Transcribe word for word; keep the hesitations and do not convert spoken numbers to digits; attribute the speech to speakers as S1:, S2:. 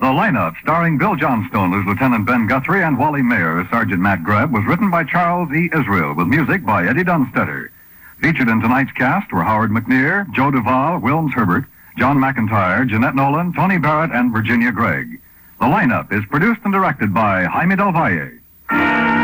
S1: lineup, starring Bill Johnstone as Lieutenant Ben Guthrie and Wally Mayer as Sergeant Matt Grebb, was written by Charles E. Israel, with music by Eddie Dunstetter. Featured in tonight's cast were Howard McNear, Joe Duvall, Wilms Herbert, John McIntyre, Jeanette Nolan, Tony Barrett, and Virginia Gregg. The lineup is produced and directed by Jaime Del Valle.